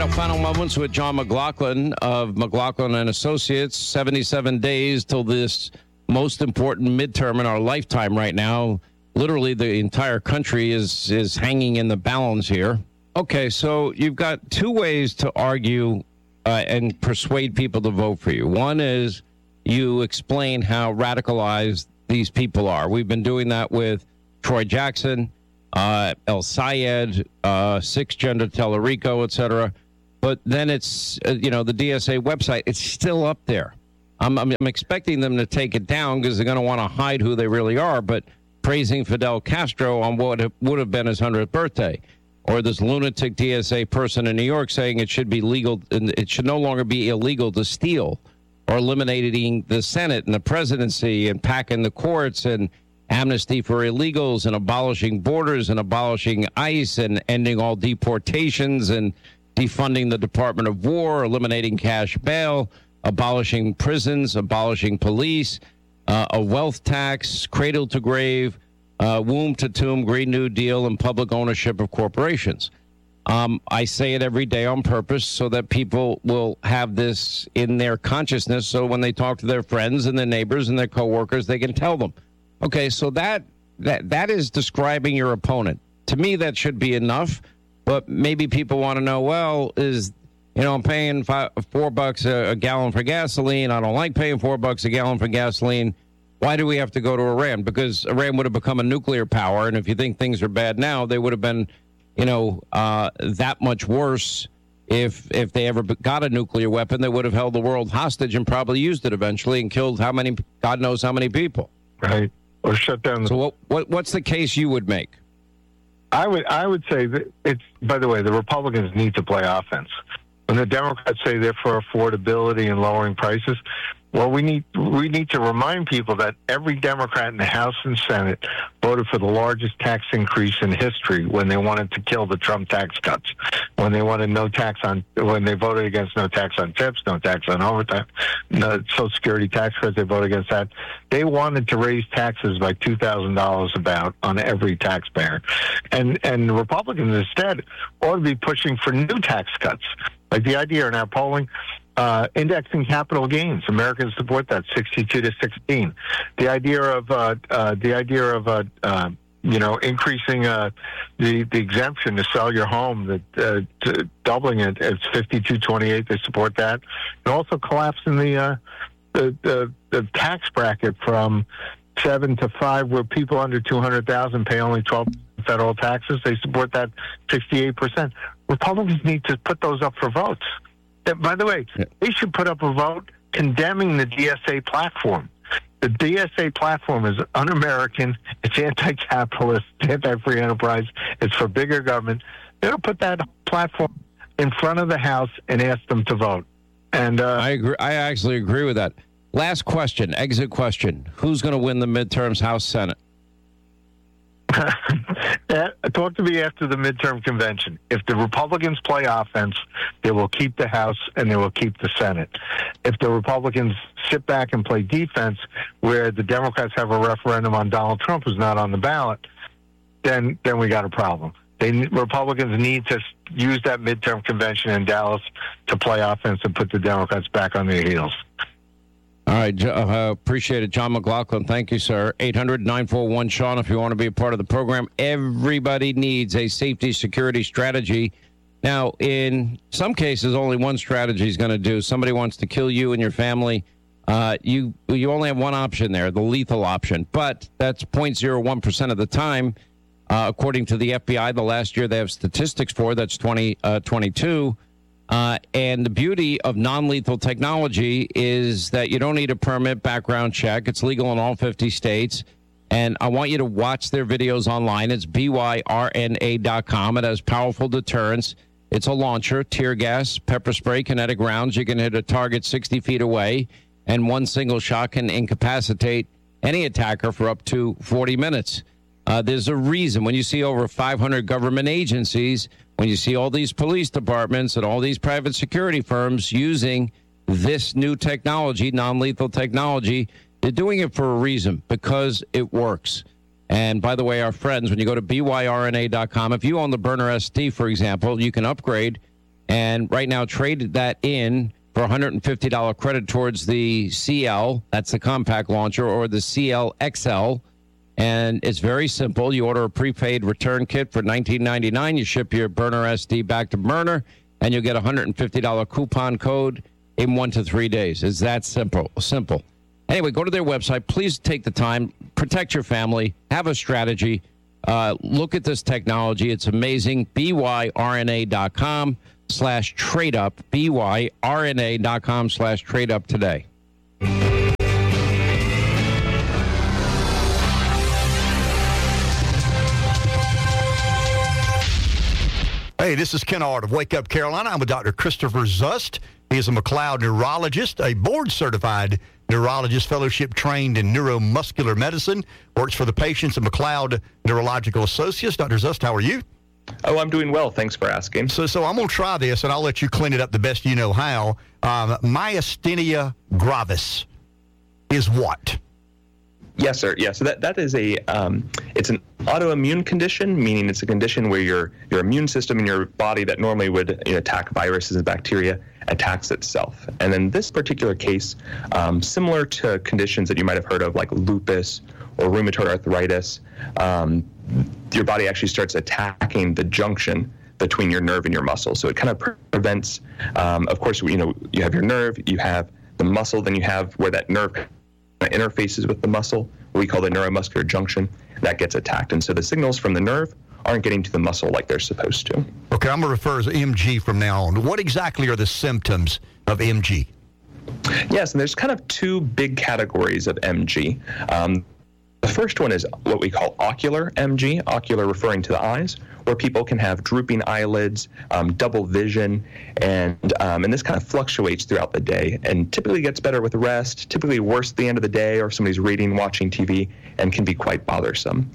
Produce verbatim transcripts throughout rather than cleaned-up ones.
Now, final moments with John McLaughlin of McLaughlin and Associates. seventy-seven days till this most important midterm in our lifetime right now. Literally, the entire country is is hanging in the balance here. Okay, so you've got two ways to argue uh, and persuade people to vote for you. One is you explain how radicalized these people are. We've been doing that with Troy Jackson, uh, El Sayed, uh, Six Gender Tellerico, et cetera. But then it's, uh, you know, the D S A website, it's still up there. I'm, I'm, I'm expecting them to take it down because they're going to want to hide who they really are, but praising Fidel Castro on what it would have been his hundredth birthday. Or this lunatic D S A person in New York saying it should be legal, and it should no longer be illegal to steal, or eliminating the Senate and the presidency and packing the courts and amnesty for illegals and abolishing borders and abolishing ICE and ending all deportations and defunding the Department of War, eliminating cash bail, abolishing prisons, abolishing police, uh, a wealth tax, cradle to grave, uh, womb to tomb, Green New Deal, and public ownership of corporations. Um, I say it every day on purpose so that people will have this in their consciousness, so when they talk to their friends and their neighbors and their coworkers, they can tell them. Okay, so that that that is describing your opponent. To me, that should be enough. But maybe people want to know, well, is, you know, I'm paying five, four bucks a, a gallon for gasoline. I don't like paying four bucks a gallon for gasoline. Why do we have to go to Iran? Because Iran would have become a nuclear power. And if you think things are bad now, they would have been, you know, uh, that much worse if if they ever got a nuclear weapon. They would have held the world hostage and probably used it eventually and killed how many, God knows how many people. Right. Or shut down. The- so what, what what's the case you would make? I would I would say that it's, by the way, the Republicans need to play offense. When the Democrats say they're for affordability and lowering prices, well, we need we need to remind people that every Democrat in the House and Senate voted for the largest tax increase in history when they wanted to kill the Trump tax cuts, when they wanted no tax on, when they voted against no tax on tips, no tax on overtime, no Social Security tax credits, they voted against that. They wanted to raise taxes by two thousand dollars about on every taxpayer. And, and the Republicans instead ought to be pushing for new tax cuts. Like the idea in our polling, Uh, indexing capital gains. Americans support that sixty-two to sixteen. The idea of uh, uh, the idea of uh, uh, you know increasing uh, the the exemption to sell your home, that uh, to doubling it, it's fifty-two twenty-eight. They support that, and also collapsing the uh, the, the the tax bracket from seven to five, where people under two hundred thousand pay only twelve federal taxes. They support that sixty-eight percent. Republicans need to put those up for votes. By the way, yeah. They should put up a vote condemning the D S A platform. The D S A platform is un-American. It's anti-capitalist, anti-free enterprise. It's for bigger government. They don't put that platform in front of the House and ask them to vote. And uh, I agree. I actually agree with that. Last question, exit question. Who's going to win the midterms, House, Senate? Talk to me after the midterm convention. If the Republicans play offense, they will keep the House and they will keep the Senate. If the Republicans sit back and play defense, where the Democrats have a referendum on Donald Trump who's not on the ballot, then then we got a problem. They Republicans need to use that midterm convention in Dallas to play offense and put the Democrats back on their heels. All right, uh, appreciate it. John McLaughlin, thank you, sir. eight hundred nine four one Sean, if you want to be a part of the program. Everybody needs a safety security strategy. Now, in some cases, only one strategy is going to do. Somebody wants to kill you and your family. Uh, you you only have one option there, the lethal option. But that's zero point zero one percent of the time, uh, according to the F B I. The last year they have statistics for, that's twenty twenty-two. Uh, and the beauty of non-lethal technology is that you don't need a permit, background check. It's legal in all fifty states. And I want you to watch their videos online. It's B Y R N A dot com. It has powerful deterrence. It's a launcher, tear gas, pepper spray, kinetic rounds. You can hit a target sixty feet away, and one single shot can incapacitate any attacker for up to forty minutes. Uh, there's a reason when you see over five hundred government agencies, when you see all these police departments and all these private security firms using this new technology, non-lethal technology, they're doing it for a reason, because it works. And by the way, our friends, when you go to B Y R N A dot com, if you own the Burner S T, for example, you can upgrade And right now, trade that in for a one hundred fifty dollars credit towards the C L. That's the compact launcher, or the C L X L. And it's very simple. You order a prepaid return kit for nineteen ninety-nine dollars. You ship your burner S D back to burner, and you'll get a one hundred fifty dollars coupon code in one to three days. It's that simple. Simple. Anyway, go to their website. Please take the time. Protect your family. Have a strategy. Uh, look at this technology. It's amazing. B Y R N A dot com slash trade up. B Y R N A dot com slash trade up today. Hey, this is Ken Ard of Wake Up Carolina. I'm with Doctor Christopher Zust. He is a McLeod neurologist, a board-certified neurologist, fellowship-trained in neuromuscular medicine, works for the patients at McLeod Neurological Associates. Doctor Zust, how are you? Oh, I'm doing well. Thanks for asking. So so I'm going to try this, and I'll let you clean it up the best you know how. Um, myasthenia gravis is what? Yes, sir. Yeah, so that, that is a, um, it's an autoimmune condition, meaning it's a condition where your your immune system in your body that normally would you know, attack viruses and bacteria attacks itself. And in this particular case, um, similar to conditions that you might have heard of like lupus or rheumatoid arthritis, um, your body actually starts attacking the junction between your nerve and your muscle. So it kind of pre- prevents, um, of course, you know, you have your nerve, you have the muscle, then you have where that nerve interfaces with the muscle, what we call the neuromuscular junction, that gets attacked. And so the signals from the nerve aren't getting to the muscle like they're supposed to. Okay, I'm going to refer as M G from now on. What exactly are the symptoms of M G? Yes, and there's kind of two big categories of M G. Um, the first one is what we call ocular M G, ocular referring to the eyes, where people can have drooping eyelids, um, double vision, and um, and this kind of fluctuates throughout the day and typically gets better with rest, typically worse at the end of the day or somebody's reading, watching T V, and can be quite bothersome.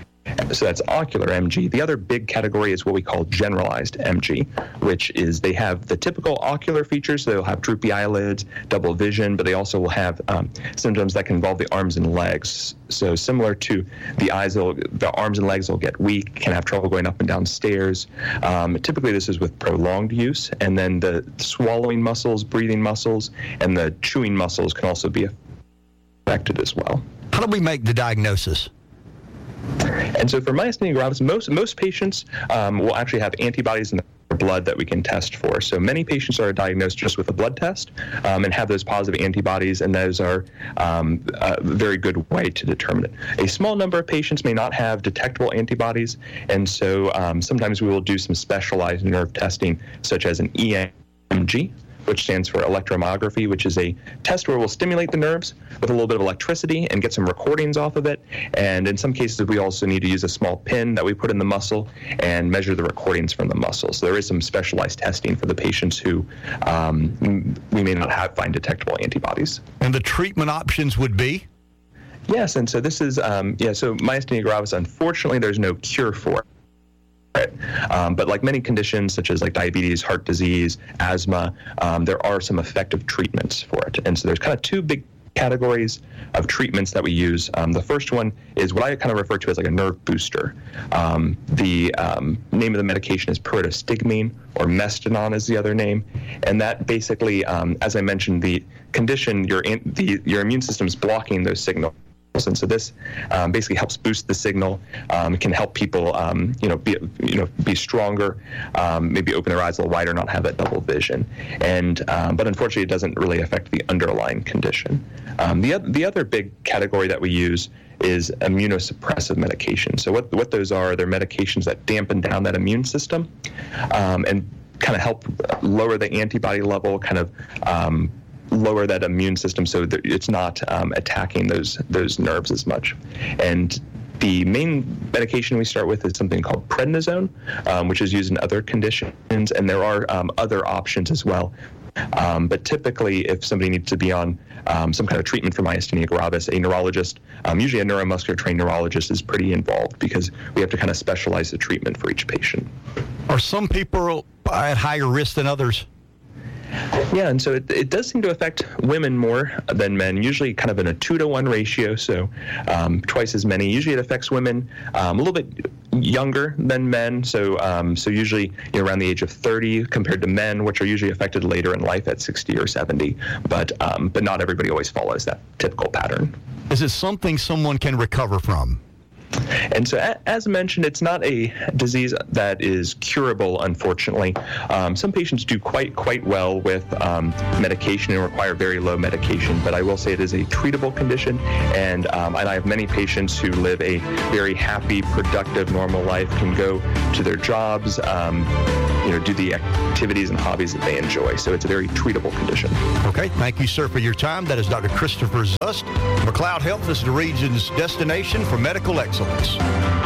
So that's ocular M G. The other big category is what we call generalized M G, which is they have the typical ocular features. So they'll have droopy eyelids, double vision, but they also will have um, symptoms that can involve the arms and legs. So similar to the eyes, the arms and legs will get weak, can have trouble going up and down stairs. Um, typically, this is with prolonged use. And then the swallowing muscles, breathing muscles, and the chewing muscles can also be affected as well. How do we make the diagnosis? And so for myasthenia gravis, most most patients um, will actually have antibodies in their blood that we can test for. So many patients are diagnosed just with a blood test um, and have those positive antibodies, and those are um, a very good way to determine it. A small number of patients may not have detectable antibodies, and so um, sometimes we will do some specialized nerve testing, such as an E M G, which stands for electromyography, which is a test where we'll stimulate the nerves with a little bit of electricity and get some recordings off of it. And in some cases, we also need to use a small pin that we put in the muscle and measure the recordings from the muscle. So there is some specialized testing for the patients who um, we may not have find detectable antibodies. And the treatment options would be? Yes, and so this is, um, yeah, so myasthenia gravis, unfortunately, there's no cure for it. Um, but like many conditions such as like diabetes, heart disease, asthma, um, there are some effective treatments for it. And so there's kind of two big categories of treatments that we use. Um, the first one is what I kind of refer to as like a nerve booster. Um, the um, name of the medication is pyridostigmine, or Mestinon is the other name. And that basically, um, as I mentioned, the condition, your, in, the, your immune system is blocking those signals. And so this um, basically helps boost the signal, um, can help people, um, you know, be, you know, be stronger, um, maybe open their eyes a little wider, not have that double vision. And um, but unfortunately, it doesn't really affect the underlying condition. Um, the the other big category that we use is immunosuppressive medication. So what what those are, they're medications that dampen down that immune system, um, and kind of help lower the antibody level, kind of. Um, lower that immune system so that it's not um, attacking those those nerves as much. And the main medication we start with is something called prednisone, um, which is used in other conditions, and there are um, other options as well. Um, but typically, if somebody needs to be on um, some kind of treatment for myasthenia gravis, a neurologist, um, usually a neuromuscular trained neurologist, is pretty involved because we have to kind of specialize the treatment for each patient. Are some people at higher risk than others? Yeah, and so it, it does seem to affect women more than men, usually kind of in a two to one ratio, so um, twice as many. Usually it affects women um, a little bit younger than men, so um, so usually you know, around the age of thirty compared to men, which are usually affected later in life at sixty or seventy, but um, but not everybody always follows that typical pattern. Is it something someone can recover from? And so, as mentioned, it's not a disease that is curable, unfortunately. Um, some patients do quite, quite well with um, medication and require very low medication, but I will say it is a treatable condition, and, um, and I have many patients who live a very happy, productive, normal life, can go to their jobs, um, you know, do the activities and hobbies that they enjoy. So it's a very treatable condition. Okay, thank you, sir, for your time. That is Doctor Christopher Zust. McLeod Health is the region's destination for medical excellence.